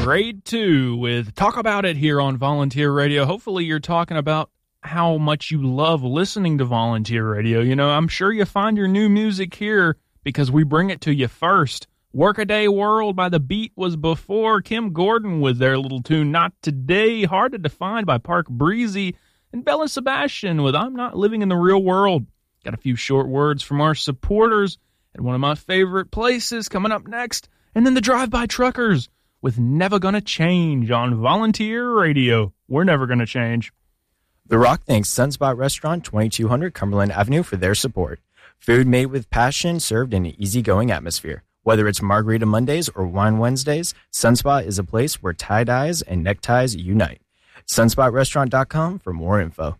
Grade 2 with Talk About It here on Volunteer Radio. Hopefully you're talking about how much you love listening to Volunteer Radio. You know, I'm sure you find your new music here because we bring it to you first. Workaday World by The Beat was before. Kim Gordon with their little tune Not Today, Hard to Define by Park Breezy, and Bella Sebastian with I'm Not Living in the Real World. Got a few short words from our supporters and one of my favorite places coming up next, and then the Drive-By Truckers with Never Gonna Change on Volunteer Radio. We're never gonna change. The Rock thanks Sunspot Restaurant, 2200 Cumberland Avenue for their support. Food made with passion, served in an easygoing atmosphere. Whether it's Margarita Mondays or Wine Wednesdays, Sunspot is a place where tie-dyes and neckties unite. SunspotRestaurant.com for more info.